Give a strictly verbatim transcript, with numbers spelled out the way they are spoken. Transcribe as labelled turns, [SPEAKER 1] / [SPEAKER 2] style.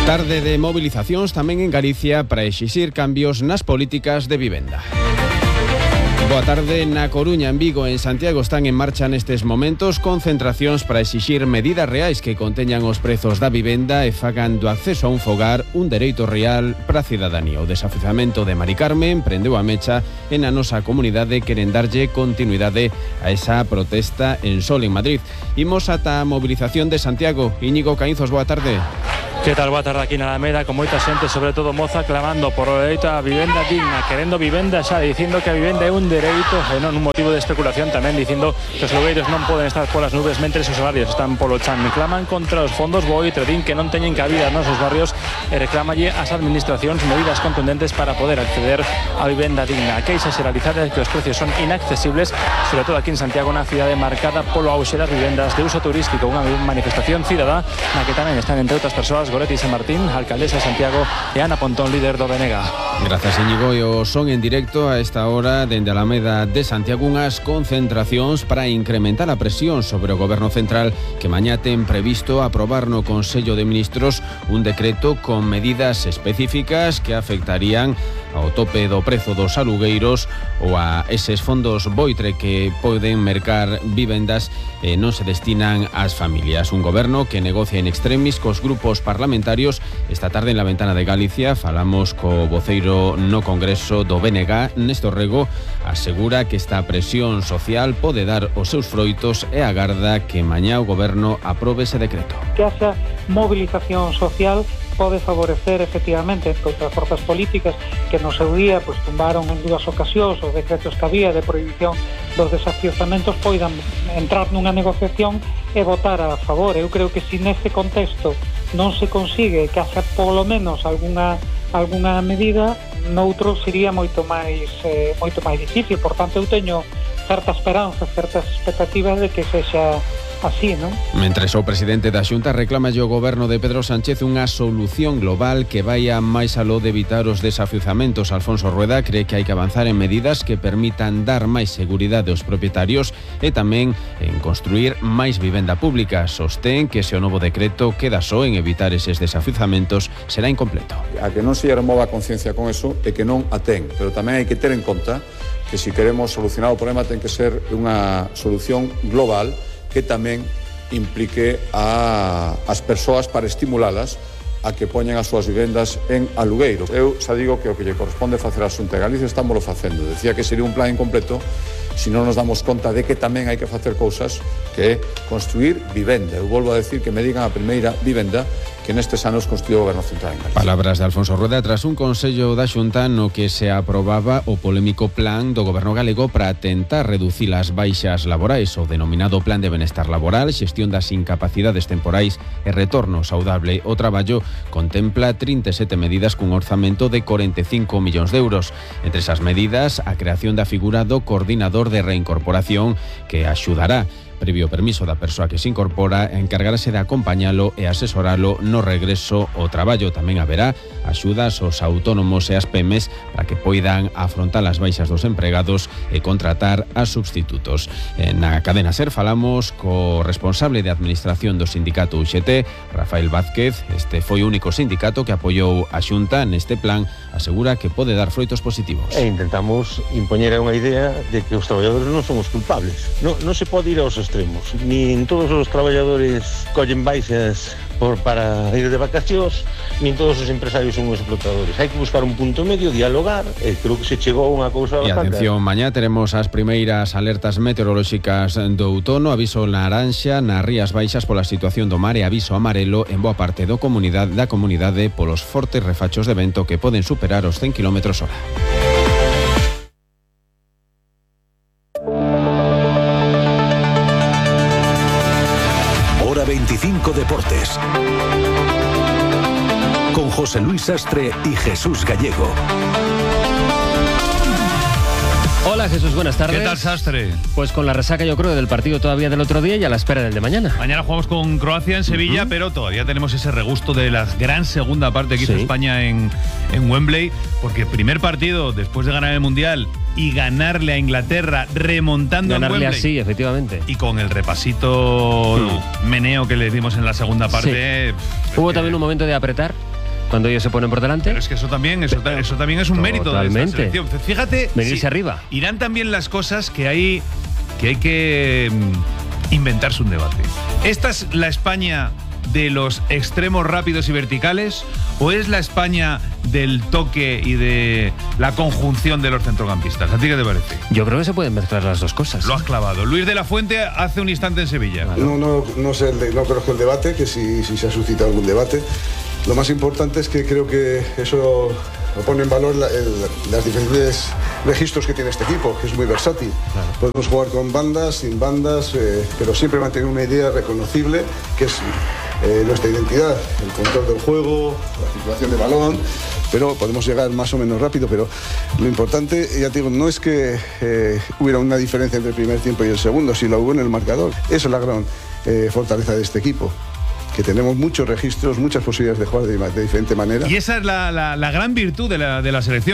[SPEAKER 1] Tarde de movilizacións tamén en Galicia para exixir cambios nas políticas de vivenda. Boa tarde. Na Coruña, en Vigo e en Santiago están en marcha nestes momentos concentracións para exixir medidas reais que conteñan os prezos da vivenda e fagan do acceso a un fogar un dereito real para a cidadanía. O desafiuzamento de Mari Carmen prendeu a mecha e na nosa comunidade queren darlle continuidade a esa protesta en Sol, en Madrid. Imos ata a movilización de Santiago. Íñigo Caínzos, boa tarde.
[SPEAKER 2] Que tal, boa tarde aquí na Alameda, con moita xente, sobre todo moza, clamando por o dereito a vivenda digna, querendo vivenda xa, dicindo que a vivenda é un dereito e non un motivo de especulación, tamén dicindo que os lugueiros non poden estar polas nubes mentre os salarios están polo chan. Claman contra os fondos Boitre, din que non teñen cabida nos nosos barrios e reclamalle ás administracións medidas contundentes para poder acceder a vivenda digna. A queixa xeralizada é que os precios son inaccesibles, sobre todo aquí en Santiago, na cidade marcada polo auxe das vivendas de uso turístico, unha manifestación cidadá na que tamén están, entre outras persoas, Goretti San Martín, alcaldesa de Santiago, e Ana Pontón, líder do B N G.
[SPEAKER 1] Gracias, Íñigo. E o son en directo a esta hora dende a Alameda de Santiago, unhas concentracións para incrementar a presión sobre o Goberno Central, que mañá ten previsto aprobar no Consello de Ministros un decreto con medidas específicas que afectarían ao tope do prezo dos alugueiros ou a eses fondos Boitre que poden mercar vivendas e non se destinan ás familias. Un goberno que negocia en extremis cos grupos parlamentarios. Esta tarde en la Ventana de Galicia falamos co voceiro no Congreso do B N G. Néstor Rego asegura que esta presión social pode dar os seus froitos e agarda que mañá o goberno aprobe ese decreto.
[SPEAKER 3] Que esa movilización social pode favorecer efectivamente outras forzas políticas que no seu día pues, tumbaron en dúas ocasións os decretos que había de prohibición dos desafiuzamentos, poidan entrar nunha negociación e votar a favor. Eu creo que se neste contexto non se consigue que haxa polo menos algunha algunha medida, noutro sería moito máis eh, moito máis difícil. Por tanto, eu teño certa esperanza, certas expectativas de que sexa así, non?
[SPEAKER 1] Mentres o presidente da Xunta reclama ao goberno de Pedro Sánchez unha solución global que vaia máis aló de evitar os desafiuzamentos, Alfonso Rueda cree que hai que avanzar en medidas que permitan dar máis seguridade aos propietarios e tamén en construir máis vivenda pública. Sostén que se o novo decreto queda só en evitar eses desafiuzamentos será incompleto.
[SPEAKER 4] A que non se remova a conciencia con eso e que non a ten, pero tamén hai que ter en conta que se queremos solucionar o problema ten que ser unha solución global que tamén implique a, as persoas para estimulalas a que poñan as súas vivendas en alugueiro. Eu xa digo que o que lle corresponde facer a Xunta de Galicia estámoslo facendo. Decía que sería un plan incompleto se non nos damos conta de que tamén hai que facer cousas que é construir vivenda. Eu volvo a decir que me digan a primeira vivenda que nestes anos construiu o Goberno Central en Galicia.
[SPEAKER 1] Palabras de Alfonso Rueda tras un consello da Xunta no que se aprobaba o polémico plan do Goberno galego para tentar reducir as baixas laborais, o denominado Plan de Benestar Laboral, xestión das incapacidades temporais e retorno saudable ao traballo. Contempla trinta e sete medidas cun orzamento de corenta e cinco millóns de euros. Entre esas medidas, a creación da figura do coordinador de reincorporación que axudará, previo permiso da persoa que se incorpora, a encargarse de acompañalo e asesoralo no regreso ao traballo. Tamén haberá axudas aos autónomos e as pymes para que poidan afrontar as baixas dos empregados e contratar a substitutos. Na cadena SER falamos co responsable de administración do sindicato U X T, Rafael Vázquez. Este foi o único sindicato que apoiou a Xunta neste plan. Asegura que pode dar froitos positivos.
[SPEAKER 5] E intentamos impoñer unha idea de que os traballadores non son os culpables. Non, non se pode ir aos extremos. Nin todos os traballadores collen baixas por para ir de vacacións, nin todos os empresarios son os explotadores. Hai que buscar un punto medio, dialogar, e creo que se chegou a unha cousa
[SPEAKER 1] bastante. E atención, mañá teremos as primeiras alertas meteorolóxicas do outono, aviso laranxa nas Rías Baixas pola situación do mar e aviso amarelo en boa parte do comunidade da comunidade polos fortes refachos de vento que poden superar os cen kilómetros hora.
[SPEAKER 6] veinticinco Deportes con José Luis Sastre y Jesús Gallego.
[SPEAKER 7] Hola Jesús, buenas tardes.
[SPEAKER 8] ¿Qué tal, Sastre?
[SPEAKER 7] Pues con la resaca, yo creo, del partido todavía del otro día y a la espera del de mañana.
[SPEAKER 8] Mañana jugamos con Croacia en Sevilla, uh-huh. pero todavía tenemos ese regusto de la gran segunda parte que hizo sí. España en, en Wembley, porque primer partido después de ganar el Mundial y ganarle a Inglaterra remontando
[SPEAKER 7] ganarle
[SPEAKER 8] en Wembley.
[SPEAKER 7] Así, efectivamente.
[SPEAKER 8] Y con el repasito hmm. meneo que le dimos en la segunda parte.
[SPEAKER 7] Sí. Hubo también un momento de apretar. cuando ellos se ponen por delante.
[SPEAKER 8] Pero es que eso también, eso, eso también es un mérito
[SPEAKER 7] Totalmente.
[SPEAKER 8] de esta selección. Fíjate,
[SPEAKER 7] venirse
[SPEAKER 8] sí,
[SPEAKER 7] arriba.
[SPEAKER 8] Irán también las cosas que hay que, hay que mm, inventarse un debate. ¿Esta es la España de los extremos rápidos y verticales o es la España del toque y de la conjunción de los centrocampistas? ¿A ti qué te parece?
[SPEAKER 7] Yo creo que se pueden mezclar las dos cosas.
[SPEAKER 8] Lo has clavado. Luis de la Fuente hace un instante en Sevilla.
[SPEAKER 9] No, no, no sé, el de, no conozco el debate, que si, si se ha suscitado algún debate. Lo más importante es que creo que eso pone en valor la, el, las diferentes registros que tiene este equipo, que es muy versátil. Claro. Podemos jugar con bandas, sin bandas, eh, pero siempre mantener una idea reconocible, que es eh, nuestra identidad, el control del juego, la circulación de balón, pero podemos llegar más o menos rápido. Pero lo importante, ya te digo, no es que eh, hubiera una diferencia entre el primer tiempo y el segundo, si lo hubo en el marcador. Eso es la gran eh, fortaleza de este equipo, que tenemos muchos registros, muchas posibilidades de jugar de, de diferente manera.
[SPEAKER 8] Y esa es la, la, la gran virtud de la, de la selección.